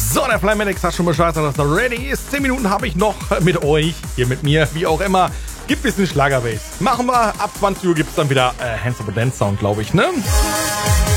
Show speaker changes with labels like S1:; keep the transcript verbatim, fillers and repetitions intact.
S1: So, der Flymatic sagt schon Bescheid, dass er ready ist. zehn Minuten habe ich noch mit euch, hier mit mir, wie auch immer. Gibt ein bisschen Schlagerbase. Machen wir, ab zwanzig Uhr gibt es dann wieder äh, Hands Up a Dance Sound, glaube ich, ne?